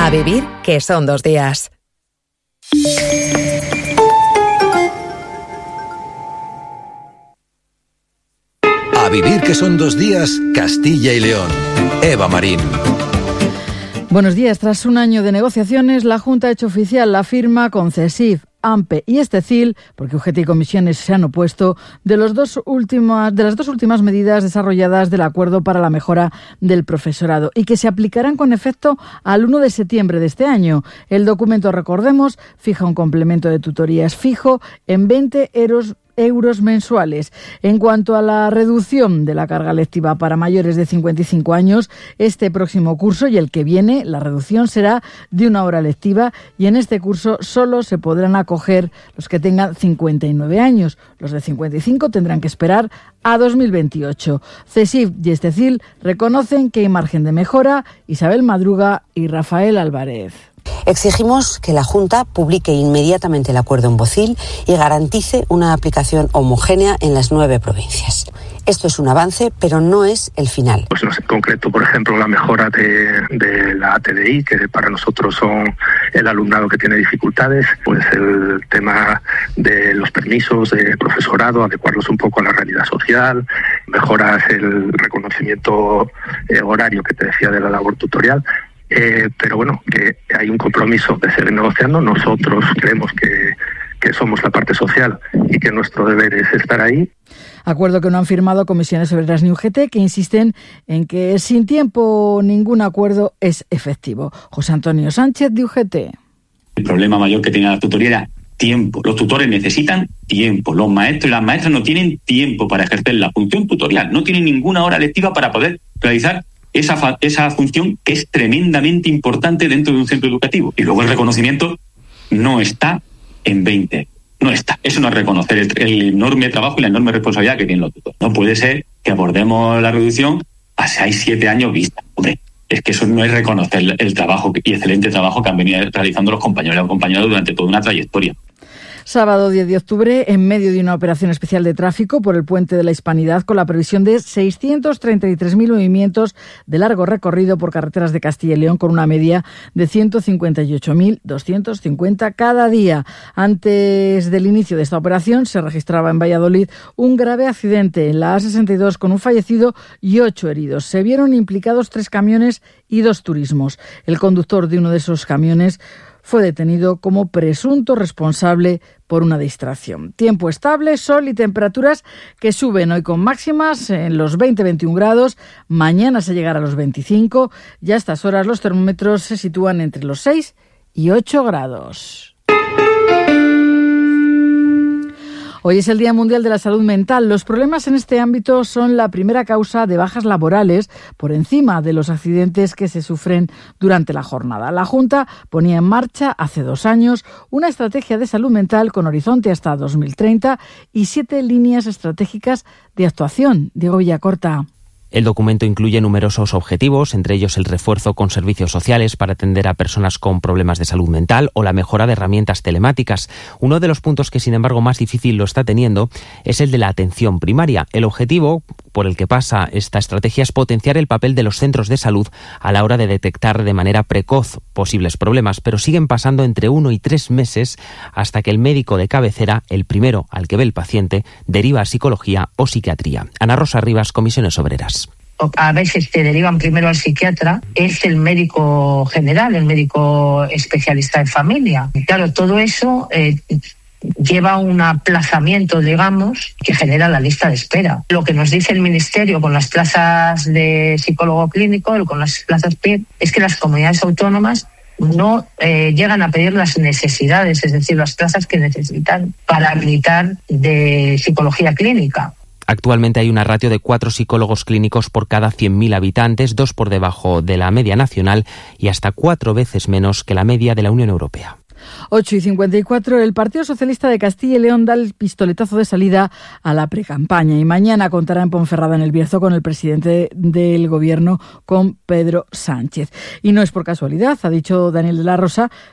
A vivir, que son 2 días. A vivir, que son 2 días, Castilla y León. Eva Marín. Buenos días. Tras un año de negociaciones, la Junta ha hecho oficial la firma con CESIF, AMPE y Estecil, porque UGT y comisiones se han opuesto, de las dos últimas medidas desarrolladas del acuerdo para la mejora del profesorado y que se aplicarán con efecto al 1 de septiembre de este año. El documento, recordemos, fija un complemento de tutorías fijo en 20 euros mensuales. En cuanto a la reducción de la carga lectiva para mayores de 55 años, este próximo curso y el que viene, la reducción será de 1 hora lectiva y en este curso solo se podrán acoger los que tengan 59 años. Los de 55 tendrán que esperar a 2028. CESIF y Estecil reconocen que hay margen de mejora. Isabel Madruga y Rafael Álvarez. Exigimos que la Junta publique inmediatamente el acuerdo en Bocil y garantice una aplicación homogénea en las 9 provincias. Esto es un avance, pero no es el final. Pues en concreto, por ejemplo, la mejora de la TDI, que para nosotros son el alumnado que tiene dificultades, pues el tema de los permisos de profesorado, adecuarlos un poco a la realidad social, mejoras el reconocimiento horario que te decía de la labor tutorial. Pero bueno, que hay un compromiso de seguir negociando. Nosotros creemos que somos la parte social y que nuestro deber es estar ahí. Acuerdo que no han firmado Comisiones Obreras ni UGT, que insisten en que sin tiempo ningún acuerdo es efectivo. José Antonio Sánchez, de UGT. El problema mayor que tiene la tutoría era tiempo. Los tutores necesitan tiempo. Los maestros y las maestras no tienen tiempo para ejercer la función tutorial. No tienen ninguna hora lectiva para poder realizar esa función que es tremendamente importante dentro de un centro educativo. Y luego el reconocimiento no está en 20. No está. Eso no es reconocer el enorme trabajo y la enorme responsabilidad que tienen los tutores. No puede ser que abordemos la reducción a 6-7 años vista. Hombre, es que eso no es reconocer el trabajo y excelente trabajo que han venido realizando los compañeros y las compañeras durante toda una trayectoria. Sábado 10 de octubre, en medio de una operación especial de tráfico por el Puente de la Hispanidad, con la previsión de 633.000 movimientos de largo recorrido por carreteras de Castilla y León, con una media de 158.250 cada día. Antes del inicio de esta operación, se registraba en Valladolid un grave accidente en la A62 con un fallecido y 8 heridos. Se vieron implicados 3 camiones y 2 turismos. El conductor de uno de esos camiones fue detenido como presunto responsable por una distracción. Tiempo estable, sol y temperaturas que suben hoy con máximas en los 20-21 grados. Mañana se llegará a los 25 y a estas horas los termómetros se sitúan entre los 6 y 8 grados. Hoy es el Día Mundial de la Salud Mental. Los problemas en este ámbito son la primera causa de bajas laborales por encima de los accidentes que se sufren durante la jornada. La Junta ponía en marcha hace 2 años una estrategia de salud mental con horizonte hasta 2030 y 7 líneas estratégicas de actuación. Diego Villacorta. El documento incluye numerosos objetivos, entre ellos el refuerzo con servicios sociales para atender a personas con problemas de salud mental o la mejora de herramientas telemáticas. Uno de los puntos que, sin embargo, más difícil lo está teniendo es el de la atención primaria. El objetivo por el que pasa esta estrategia es potenciar el papel de los centros de salud a la hora de detectar de manera precoz posibles problemas, pero siguen pasando entre 1 y 3 meses hasta que el médico de cabecera, el primero al que ve el paciente, deriva a psicología o psiquiatría. Ana Rosa Rivas, Comisiones Obreras. A veces te derivan primero al psiquiatra, es el médico general, el médico especialista en familia. Y claro, todo eso lleva un aplazamiento, digamos, que genera la lista de espera. Lo que nos dice el Ministerio con las plazas de psicólogo clínico, con las plazas PIR, es que las comunidades autónomas no llegan a pedir las necesidades, es decir, las plazas que necesitan para habilitar de psicología clínica. Actualmente hay una ratio de 4 psicólogos clínicos por cada 100.000 habitantes, 2 por debajo de la media nacional y hasta 4 veces menos que la media de la Unión Europea. 8:54, el Partido Socialista de Castilla y León da el pistoletazo de salida a la precampaña y mañana contará en Ponferrada, en El Bierzo, con el presidente del Gobierno, con Pedro Sánchez. Y no es por casualidad, ha dicho Daniel de la Rosa,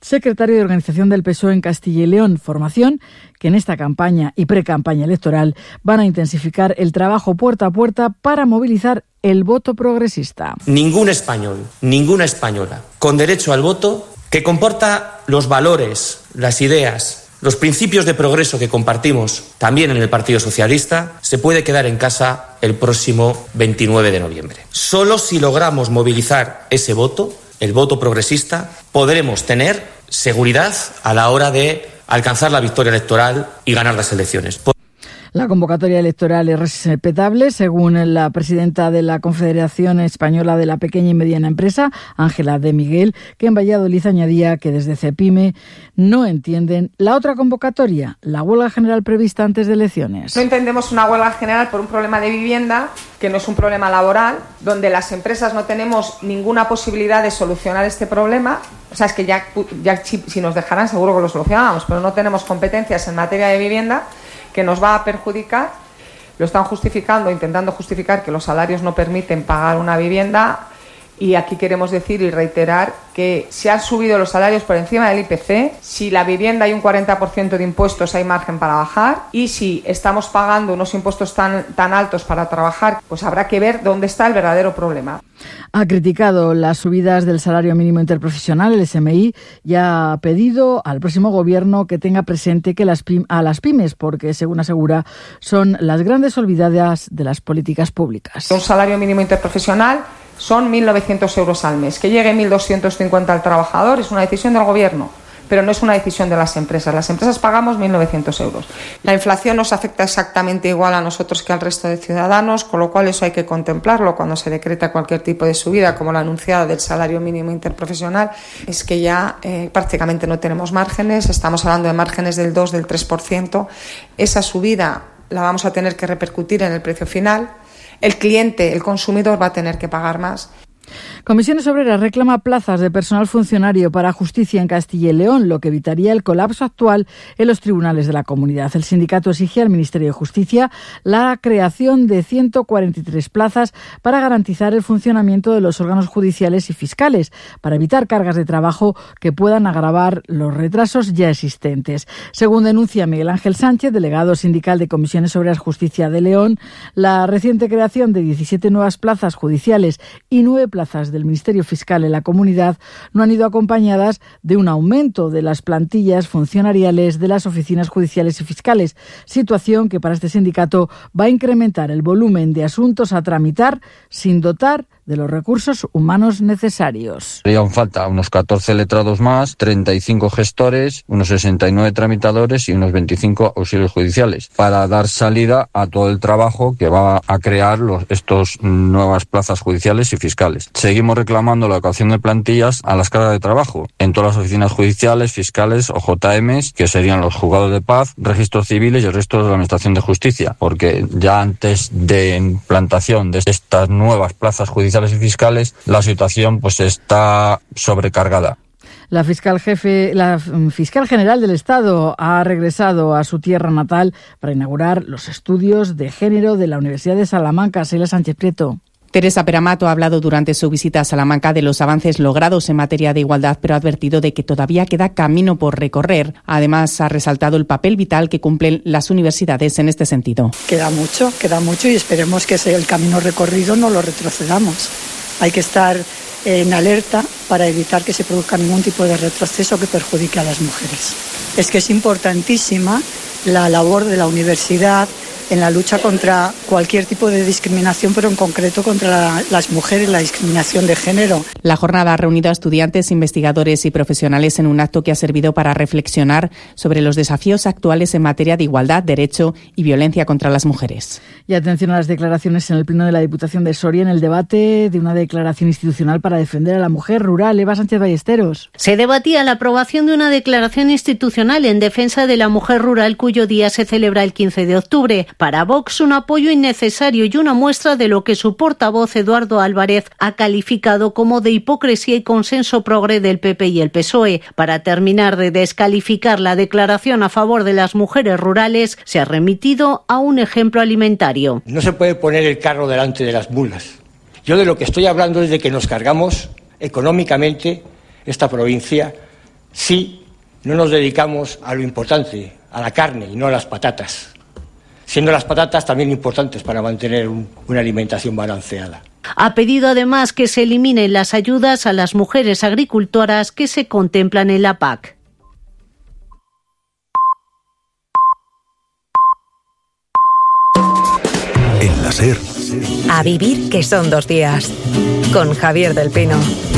secretario de Organización del PSOE en Castilla y León, formación que en esta campaña y pre-campaña electoral van a intensificar el trabajo puerta a puerta para movilizar el voto progresista. Ningún español, ninguna española con derecho al voto que comporta los valores, las ideas, los principios de progreso que compartimos también en el Partido Socialista, se puede quedar en casa el próximo 29 de noviembre. Solo si logramos movilizar ese voto, el voto progresista, podremos tener seguridad a la hora de alcanzar la victoria electoral y ganar las elecciones. La convocatoria electoral es respetable, según la presidenta de la Confederación Española de la Pequeña y Mediana Empresa, Ángela de Miguel, que en Valladolid añadía que desde CEPIME no entienden la otra convocatoria, la huelga general prevista antes de elecciones. No entendemos una huelga general por un problema de vivienda, que no es un problema laboral, donde las empresas no tenemos ninguna posibilidad de solucionar este problema. O sea, es que ya si nos dejaran seguro que lo solucionábamos, pero no tenemos competencias en materia de vivienda, que nos va a perjudicar. Lo están justificando, intentando justificar que los salarios no permiten pagar una vivienda, y aquí queremos decir y reiterar que si han subido los salarios por encima del IPC, si la vivienda hay un 40% de impuestos, hay margen para bajar, y si estamos pagando unos impuestos tan altos para trabajar, pues habrá que ver dónde está el verdadero problema. Ha criticado las subidas del salario mínimo interprofesional. El SMI ya ha pedido al próximo gobierno que tenga presente que a las pymes, porque según asegura, son las grandes olvidadas de las políticas públicas. Un salario mínimo interprofesional son 1.900 euros al mes. Que llegue 1.250 al trabajador es una decisión del gobierno, pero no es una decisión de las empresas. Las empresas pagamos 1.900 euros. La inflación nos afecta exactamente igual a nosotros que al resto de ciudadanos, con lo cual eso hay que contemplarlo cuando se decreta cualquier tipo de subida, como la anunciada del salario mínimo interprofesional. Es que ya prácticamente no tenemos márgenes, estamos hablando de márgenes del 2, del 3%. Esa subida la vamos a tener que repercutir en el precio final. El cliente, el consumidor, va a tener que pagar más. Comisiones Obreras reclama plazas de personal funcionario para justicia en Castilla y León, lo que evitaría el colapso actual en los tribunales de la comunidad. El sindicato exige al Ministerio de Justicia la creación de 143 plazas para garantizar el funcionamiento de los órganos judiciales y fiscales, para evitar cargas de trabajo que puedan agravar los retrasos ya existentes. Según denuncia Miguel Ángel Sánchez, delegado sindical de Comisiones Obreras Justicia de León, la reciente creación de 17 nuevas plazas judiciales y 9 plazas del Ministerio Fiscal en la comunidad no han ido acompañadas de un aumento de las plantillas funcionariales de las oficinas judiciales y fiscales, situación que para este sindicato va a incrementar el volumen de asuntos a tramitar sin dotar de los recursos humanos necesarios. Harían falta unos 14 letrados más, 35 gestores, unos 69 tramitadores y unos 25 auxilios judiciales para dar salida a todo el trabajo que va a crear estos nuevas plazas judiciales y fiscales. Seguimos reclamando la adecuación de plantillas a las cargas de trabajo en todas las oficinas judiciales, fiscales o JMs, que serían los juzgados de paz, registros civiles y el resto de la Administración de Justicia, porque ya antes de implantación de estas nuevas plazas judiciales y fiscales, la situación pues está sobrecargada. La fiscal general del Estado ha regresado a su tierra natal para inaugurar los estudios de género de la Universidad de Salamanca. Sheila Sánchez Prieto. Teresa Peramato ha hablado durante su visita a Salamanca de los avances logrados en materia de igualdad, pero ha advertido de que todavía queda camino por recorrer. Además, ha resaltado el papel vital que cumplen las universidades en este sentido. Queda mucho y esperemos que el camino recorrido no lo retrocedamos. Hay que estar en alerta para evitar que se produzca ningún tipo de retroceso que perjudique a las mujeres. Es que es importantísima la labor de la universidad en la lucha contra cualquier tipo de discriminación, pero en concreto contra las mujeres, la discriminación de género. La jornada ha reunido a estudiantes, investigadores y profesionales en un acto que ha servido para reflexionar sobre los desafíos actuales en materia de igualdad, derecho y violencia contra las mujeres. Y atención a las declaraciones en el Pleno de la Diputación de Soria en el debate de una declaración institucional para defender a la mujer rural. Eva Sánchez Ballesteros. Se debatía la aprobación de una declaración institucional en defensa de la mujer rural, cuyo día se celebra el 15 de octubre. Para Vox, un apoyo innecesario y una muestra de lo que su portavoz Eduardo Álvarez ha calificado como de hipocresía y consenso progre del PP y el PSOE. Para terminar de descalificar la declaración a favor de las mujeres rurales, se ha remitido a un ejemplo alimentario. No se puede poner el carro delante de las mulas. Yo de lo que estoy hablando es de que nos cargamos económicamente esta provincia si no nos dedicamos a lo importante, a la carne y no a las patatas, siendo las patatas también importantes para mantener una alimentación balanceada. Ha pedido además que se eliminen las ayudas a las mujeres agricultoras que se contemplan en la PAC. En la SER. A vivir que son 2 días. Con Javier del Pino.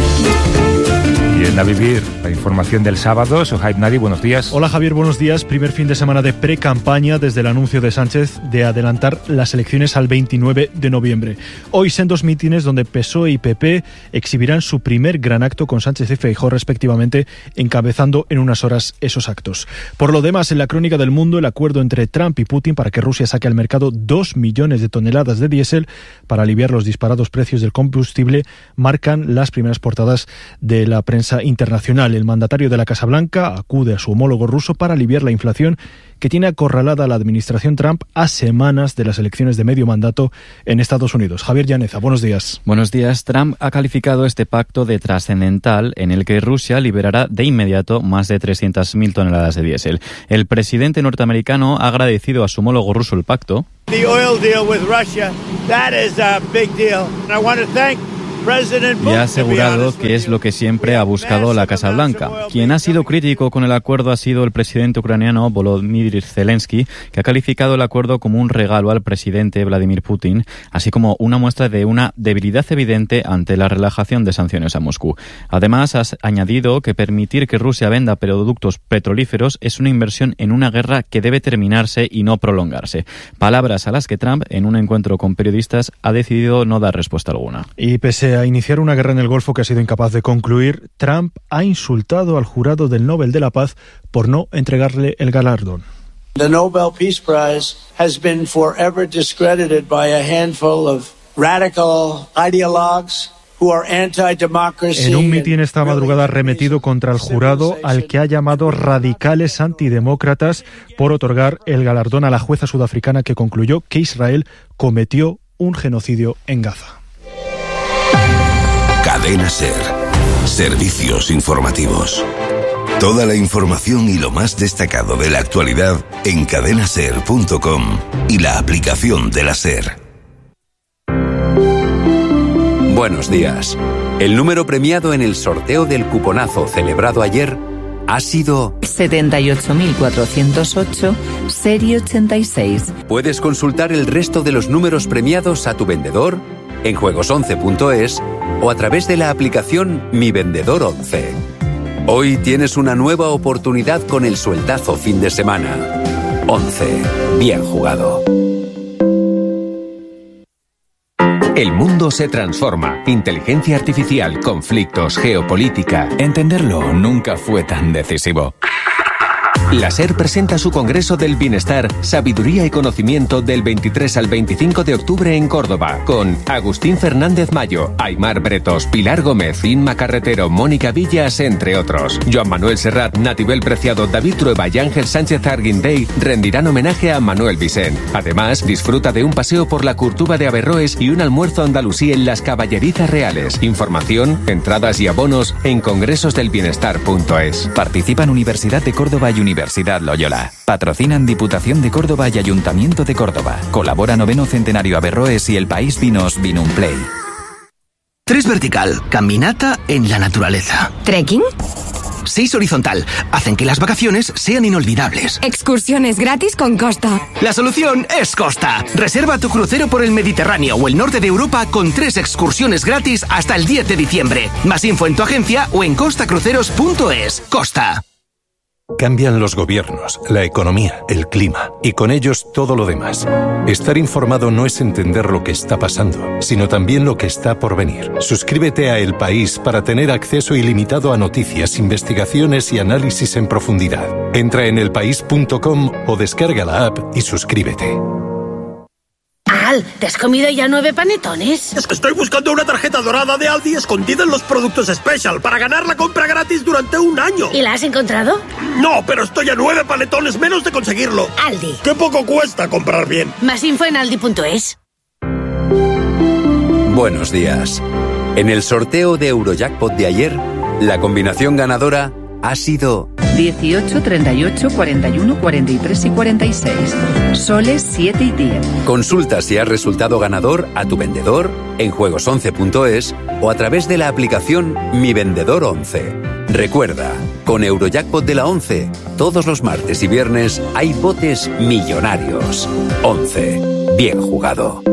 Y en A Vivir, la información del sábado. Sohaib Nadi, buenos días. Hola Javier, buenos días. Primer fin de semana de pre-campaña desde el anuncio de Sánchez de adelantar las elecciones al 29 de noviembre. Hoy son 2 mítines donde PSOE y PP exhibirán su primer gran acto con Sánchez y Feijóo respectivamente, encabezando en unas horas esos actos. Por lo demás, en la crónica del mundo, el acuerdo entre Trump y Putin para que Rusia saque al mercado 2 millones de toneladas de diésel para aliviar los disparados precios del combustible marcan las primeras portadas de la prensa internacional. El mandatario de la Casa Blanca acude a su homólogo ruso para aliviar la inflación que tiene acorralada a la administración Trump a semanas de las elecciones de medio mandato en Estados Unidos. Javier Llaneza, buenos días. Buenos días. Trump ha calificado este pacto de trascendental en el que Rusia liberará de inmediato más de 300.000 toneladas de diésel. El presidente norteamericano ha agradecido a su homólogo ruso el pacto. The oil deal with Russia, that is a big deal. I want to thank y ha asegurado que es lo que siempre ha buscado la Casa Blanca. Quien ha sido crítico con el acuerdo ha sido el presidente ucraniano Volodymyr Zelensky, que ha calificado el acuerdo como un regalo al presidente Vladimir Putin, así como una muestra de una debilidad evidente ante la relajación de sanciones a Moscú. Además, ha añadido que permitir que Rusia venda productos petrolíferos es una inversión en una guerra que debe terminarse y no prolongarse. Palabras a las que Trump, en un encuentro con periodistas, ha decidido no dar respuesta alguna. Y pese a iniciar una guerra en el Golfo que ha sido incapaz de concluir, Trump ha insultado al jurado del Nobel de la Paz por no entregarle el galardón. The Nobel Peace Prize has been forever discredited by a handful of radical ideologues who are anti-democracy. En un mitin esta madrugada ha arremetido contra el jurado, al que ha llamado radicales antidemócratas, por otorgar el galardón a la jueza sudafricana que concluyó que Israel cometió un genocidio en Gaza. Cadena SER. Servicios informativos. Toda la información y lo más destacado de la actualidad en cadenaser.com y la aplicación de la SER. Buenos días. El número premiado en el sorteo del cuponazo celebrado ayer ha sido 78.408, serie 86. Puedes consultar el resto de los números premiados a tu vendedor en juegos11.es o a través de la aplicación Mi Vendedor 11. Hoy tienes una nueva oportunidad con el sueldazo fin de semana. 11. Bien jugado. El mundo se transforma. Inteligencia artificial, conflictos, geopolítica. Entenderlo nunca fue tan decisivo. La SER presenta su Congreso del Bienestar, Sabiduría y Conocimiento del 23 al 25 de octubre en Córdoba, con Agustín Fernández Mayo, Aymar Bretos, Pilar Gómez, Inma Carretero, Mónica Villas, entre otros. Joan Manuel Serrat, Natibel Preciado, David Trueba y Ángel Sánchez Arguindey rendirán homenaje a Manuel Vicent. Además, disfruta de un paseo por la Curtuba de Averroes y un almuerzo andalusí en las Caballerizas Reales. Información, entradas y abonos en congresosdelbienestar.es. Participan Universidad de Córdoba y Universidad Loyola. Patrocinan Diputación de Córdoba y Ayuntamiento de Córdoba. Colabora 9º Centenario Averroes y El País Vinos Vinumplay. 3 vertical, caminata en la naturaleza. ¿Trekking? 6 horizontal, hacen que las vacaciones sean inolvidables. Excursiones gratis con Costa. La solución es Costa. Reserva tu crucero por el Mediterráneo o el norte de Europa con 3 excursiones gratis hasta el 10 de diciembre. Más info en tu agencia o en costacruceros.es. Costa. Cambian los gobiernos, la economía, el clima y con ellos todo lo demás. Estar informado no es entender lo que está pasando, sino también lo que está por venir. Suscríbete a El País para tener acceso ilimitado a noticias, investigaciones y análisis en profundidad. Entra en elpaís.com o descarga la app y suscríbete. Al, ¿te has comido ya 9 panetones? Es que estoy buscando una tarjeta dorada de Aldi escondida en los productos Special para ganar la compra gratis durante un año. ¿Y la has encontrado? No, pero estoy a 9 panetones menos de conseguirlo. Aldi. ¡Qué poco cuesta comprar bien! Más info en aldi.es. Buenos días. En el sorteo de Eurojackpot de ayer, la combinación ganadora ha sido 18, 38, 41, 43 y 46. Soles 7 y 10. Consulta si has resultado ganador a tu vendedor en juegos11.es o a través de la aplicación Mi Vendedor 11. Recuerda, con Eurojackpot de la 11, todos los martes y viernes hay botes millonarios. 11. Bien jugado.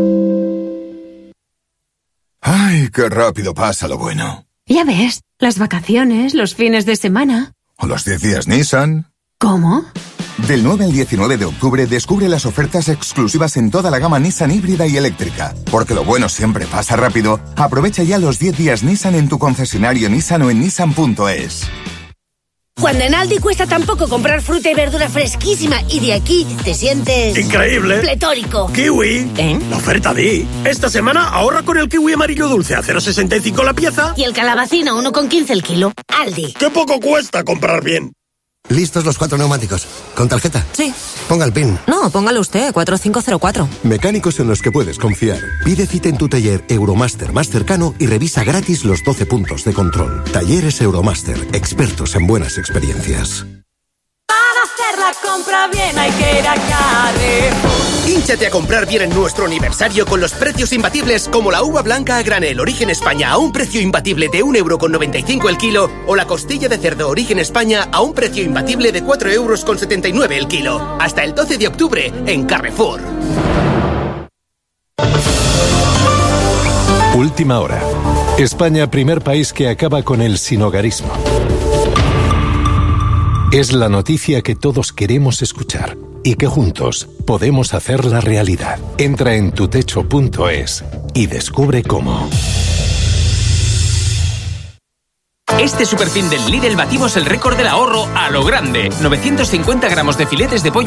¡Ay, qué rápido pasa lo bueno! Ya ves, las vacaciones, los fines de semana. ¿O los 10 días Nissan? ¿Cómo? Del 9 al 19 de octubre descubre las ofertas exclusivas en toda la gama Nissan híbrida y eléctrica. Porque lo bueno siempre pasa rápido. Aprovecha ya los 10 días Nissan en tu concesionario Nissan o en nissan.es. Cuando en Aldi cuesta tan poco comprar fruta y verdura fresquísima y de aquí te sientes... ¡increíble! ¡Pletórico! ¡Kiwi! La oferta Di. Esta semana ahorra con el kiwi amarillo dulce a 0,65 la pieza. Y el calabacín a 1,15 el kilo. Aldi. ¡Qué poco cuesta comprar bien! ¿Listos los 4 neumáticos? ¿Con tarjeta? Sí. Ponga el PIN. No, póngalo usted, 4504. Mecánicos en los que puedes confiar. Pide cita en tu taller Euromaster más cercano y revisa gratis los 12 puntos de control. Talleres Euromaster, expertos en buenas experiencias. Para hacer la compra bien hay que ir a Carrefour. Hínchate a comprar bien en nuestro aniversario con los precios imbatibles como la uva blanca a granel Origen España a un precio imbatible de 1,95 € el kilo o la costilla de cerdo Origen España a un precio imbatible de 4,79 € el kilo. Hasta el 12 de octubre en Carrefour. Última hora. España, primer país que acaba con el sinhogarismo. Es la noticia que todos queremos escuchar y que juntos podemos hacerla realidad. Entra en tutecho.es y descubre cómo. Este superfin del Lidl batimos el récord del ahorro a lo grande. 950 gramos de filetes de pollo